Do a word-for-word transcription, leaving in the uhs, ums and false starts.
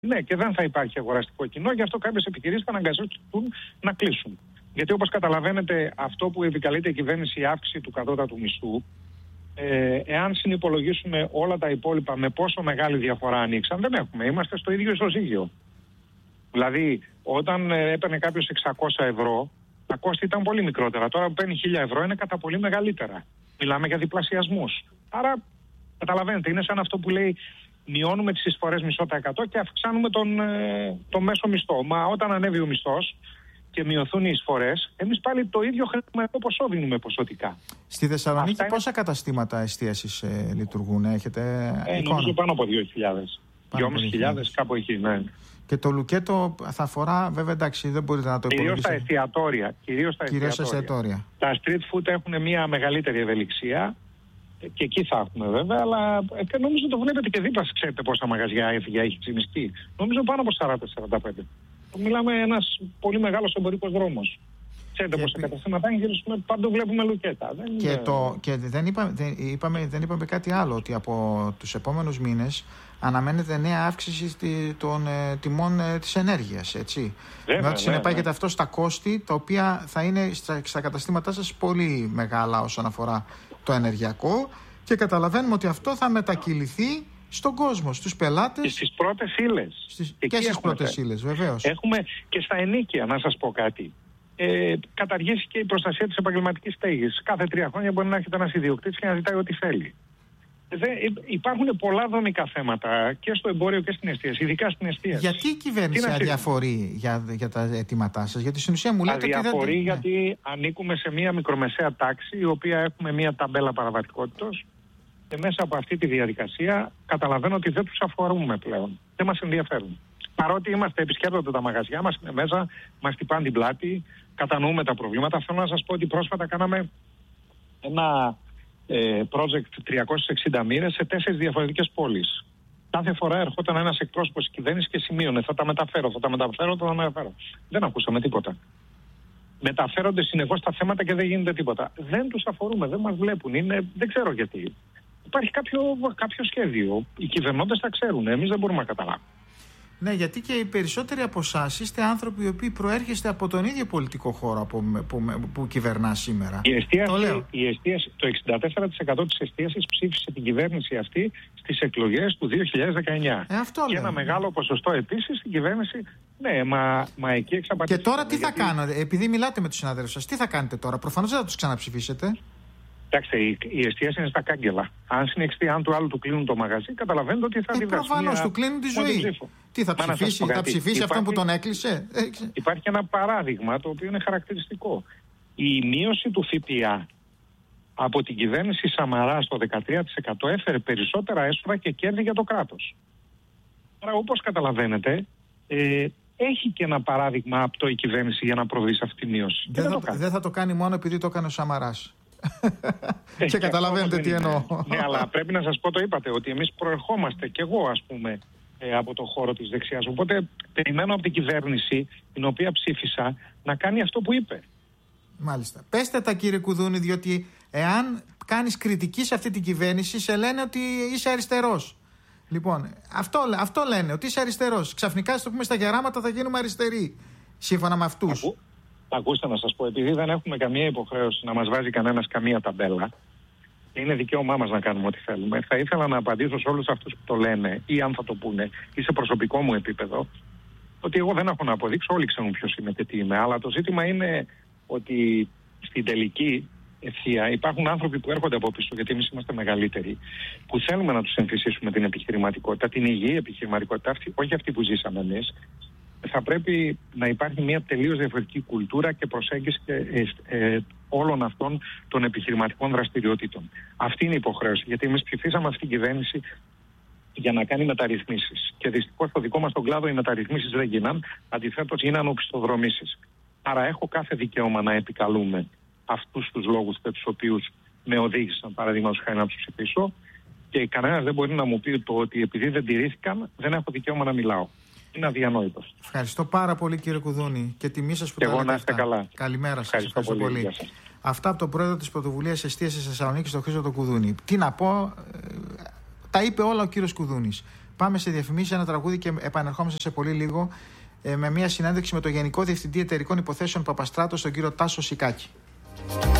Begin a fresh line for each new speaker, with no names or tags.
Ναι, και δεν θα υπάρχει αγοραστικό κοινό, γι' αυτό κάποιες επιχειρήσεις θα αναγκαστούν να κλείσουν. Γιατί όπως καταλαβαίνετε, αυτό που επικαλείται η κυβέρνηση, η αύξηση του κατώτατου μισθού, ε, εάν συνυπολογίσουμε όλα τα υπόλοιπα με πόσο μεγάλη διαφορά ανοίξαν, δεν έχουμε. Είμαστε στο ίδιο ισοζύγιο. Δηλαδή, όταν ε, έπαιρνε κάποιος εξακόσια ευρώ, τα κόστη ήταν πολύ μικρότερα. Τώρα που παίρνει χίλια ευρώ είναι κατά πολύ μεγαλύτερα. Μιλάμε για διπλασιασμούς. Άρα, καταλαβαίνετε, είναι σαν αυτό που λέει: μειώνουμε τις εισφορές μισό τοις εκατό και αυξάνουμε τον, ε, τον μέσο μισθό. Μα όταν ανέβει ο μισθός και μειωθούν οι εισφορές, εμείς πάλι το ίδιο χρηματικό ποσό δίνουμε ποσοτικά.
Στη Θεσσαλονίκη
Αυτά
πόσα
είναι...
καταστήματα εστίασης ε, λειτουργούν, έχετε
ε,
εικόνα?
Νομίζω πάνω από δύο χιλιάδες. δυόμισι χιλιάδες κάπου εκεί, ναι.
Και το λουκέτο θα αφορά, βέβαια, εντάξει, δεν μπορείτε να το υπολογίσετε.
Κυρίως τα εστιατόρια. Κυρίως τα
Κυρίως
εστιατόρια. Τα street food έχουν μια μεγαλύτερη ευελιξία και εκεί θα έχουμε βέβαια, αλλά ε, νομίζω το βλέπετε και δίπλα, ξέρετε πόσα μαγαζιά έφυγε, έχει Τσιμισκή. Νομίζω πάνω από σαράντα με σαράντα πέντε. Μιλάμε ένας πολύ μεγάλος εμπορικός δρόμος. Ξέρετε πόσα επί... καταστήματα είναι, παντού βλέπουμε λουκέτα. Δεν
και
είναι...
το, και δεν, είπα, δεν, είπαμε, δεν είπαμε κάτι άλλο, ότι από τους επόμενους μήνες αναμένεται νέα αύξηση των ε, τιμών ε, της ενέργειας, έτσι.
Βέβαια,
με ό,τι συνεπάγεται
ναι.
αυτό στα κόστη, τα οποία θα είναι στα, στα καταστήματά σας πολύ μεγάλα όσον αφορά το ενεργειακό, και καταλαβαίνουμε ότι αυτό θα μετακυληθεί στον κόσμο, στους πελάτες.
Και στις πρώτες ύλες.
Στις... Και στις πρώτες ύλες, βεβαίως.
Έχουμε και στα ενίκια, να σας πω κάτι. Ε, καταργήσει και η προστασία της επαγγελματικής στέγης. Κάθε τρία χρόνια μπορεί να έρχεται ένας ιδιοκτήτης και να ζητάει ό,τι θέλει. Δε, υπάρχουν πολλά δομικά θέματα και στο εμπόριο και στην εστίαση, ειδικά στην εστίαση.
Γιατί η κυβέρνηση αδιαφορεί για, για τα αιτήματά σας? Γιατί στην ουσία μου λέτε ότι δεν...
Αδιαφορεί γιατί ανήκουμε σε μια μικρομεσαία τάξη, η οποία έχουμε μια ταμπέλα παραβατικότητος, και μέσα από αυτή τη διαδικασία καταλαβαίνω ότι δεν τους αφορούμε πλέον. Δεν μας ενδιαφέρουν. Παρότι είμαστε, επισκέπτονται τα μαγαζιά μας, είναι μέσα, μας χτυπάνε την πλάτη, κατανοούμε τα προβλήματα. Θέλω να σας πω ότι πρόσφατα κάναμε ένα ε, project τριακόσιες εξήντα μοίρες σε τέσσερις διαφορετικές πόλεις. Κάθε φορά ερχόταν ένας εκπρόσωπος της κυβέρνησης και σημείωνε: θα τα μεταφέρω, θα τα μεταφέρω, θα τα μεταφέρω. Δεν ακούσαμε τίποτα. Μεταφέρονται συνεχώς τα θέματα και δεν γίνεται τίποτα. Δεν τους αφορούμε, δεν μας βλέπουν. Είναι, δεν ξέρω γιατί. Υπάρχει κάποιο, κάποιο σχέδιο. Οι κυβερνώντες τα ξέρουν. Εμείς δεν μπορούμε να καταλάβουμε.
Ναι, γιατί και οι περισσότεροι από εσάς είστε άνθρωποι οι οποίοι προέρχεστε από τον ίδιο πολιτικό χώρο που, που, που κυβερνά σήμερα.
Η εστίαση,
το, λέω.
η εστίαση, το εξήντα τέσσερα τοις εκατό της εστίασης ψήφισε την κυβέρνηση αυτή στις εκλογές του δύο χιλιάδες δεκαεννιά.
Ε, αυτό
και
λέω.
Ένα μεγάλο ποσοστό επίσης στην κυβέρνηση. Ναι, μα, μα εκεί εξαπατήσαμε.
Και τώρα τι
γιατί...
θα κάνετε, επειδή μιλάτε με τους συναδέλφους σας, τι θα κάνετε τώρα? Προφανώς δεν θα τους ξαναψηφίσετε.
Κοιτάξτε, η, η εστίαση είναι στα κάγκελα. Αν συνεχιστεί, αν του άλλου του κλείνουν το μαγαζί, καταλαβαίνετε ότι θα αντιδράσει.
Ε, προφανώς του κλείνουν τη ζωή. Τι θα ψηφίσει, θα ψηφίσει υπάρχει, αυτόν που τον έκλεισε?
Υπάρχει ένα παράδειγμα το οποίο είναι χαρακτηριστικό. Η μείωση του ΦΠΑ από την κυβέρνηση Σαμαρά στο δεκατρία τοις εκατό έφερε περισσότερα έσοδα και κέρδη για το κράτος. Άρα, όπως καταλαβαίνετε, ε, έχει και ένα παράδειγμα απτό η κυβέρνηση για να προβεί σε αυτή τη μείωση.
Δεν, δεν, θα, δεν θα το κάνει μόνο επειδή το έκανε ο Σαμαράς. Ε, και καταλαβαίνετε τι εννοώ.
Ναι, αλλά πρέπει να σας πω, το είπατε, ότι εμείς προερχόμαστε, και εγώ ας πούμε, ε, από το χώρο της δεξιάς. Οπότε περιμένω από την κυβέρνηση, την οποία ψήφισα, να κάνει αυτό που είπε.
Μάλιστα. Πέστε τα, κύριε Κουδούνη, διότι εάν κάνεις κριτική σε αυτή την κυβέρνηση, σε λένε ότι είσαι αριστερός. Λοιπόν, αυτό, αυτό λένε, ότι είσαι αριστερός. Ξαφνικά, στο πούμε, στα γεράματα θα γίνουμε αριστεροί. Σύμφωνα με αυτούς.
Ακού, ακούστε να σας πω, επειδή δεν έχουμε καμία υποχρέωση να μας βάζει κανένας καμία ταμπέλα, είναι δικαίωμά μας να κάνουμε ό,τι θέλουμε. Θα ήθελα να απαντήσω σε όλους αυτούς που το λένε, ή αν θα το πούνε, ή σε προσωπικό μου επίπεδο, ότι εγώ δεν έχω να αποδείξω, όλοι ξέρουν ποιος είμαι και τι είμαι. Αλλά το ζήτημα είναι ότι στην τελική ευθεία υπάρχουν άνθρωποι που έρχονται από πίσω, γιατί εμείς είμαστε μεγαλύτεροι, που θέλουμε να τους εμφυσίσουμε την επιχειρηματικότητα, την υγιή επιχειρηματικότητα, αυτή, όχι αυτή που ζήσαμε εμείς. Θα πρέπει να υπάρχει μια τελείως διαφορετική κουλτούρα και προσέγγιση ε, ε, όλων αυτών των επιχειρηματικών δραστηριοτήτων. Αυτή είναι η υποχρέωση, γιατί εμείς ψηφίσαμε αυτή την κυβέρνηση για να κάνει μεταρρυθμίσεις. Και δυστυχώς στο δικό μας τον κλάδο οι μεταρρυθμίσεις δεν γίναν, αντιθέτως γίναν οπισθοδρομήσεις. Άρα έχω κάθε δικαίωμα να επικαλούμε αυτούς τους λόγους και τους οποίους με οδήγησαν, παραδείγματος χάρη, να τους ψηφίσω, και κανένας δεν μπορεί να μου πει το ότι επειδή δεν τηρήθηκαν δεν έχω δικαίωμα να μιλάω. Είναι αδιανόητο.
Ευχαριστώ πάρα πολύ, κύριε Κουδούνη, και τιμή σας που τα λέτε αυτά.
Καλά.
Καλημέρα σας. Ευχαριστώ, ευχαριστώ πολύ. πολύ. Αυτά από τον πρόεδρο της Πρωτοβουλίας Εστίασης Θεσσαλονίκης, τον Χρήστο τον Κουδούνη. Τι να πω, ε, τα είπε όλα ο κύριος Κουδούνης. Πάμε σε διαφημίσεις, ένα τραγούδι και επανερχόμαστε σε πολύ λίγο με μια συνέντευξη με τον Γενικό Διευθυντή Εταιρικών Υποθέσεων Παπαστράτο, τον κύριο Τάσο Σικάκη.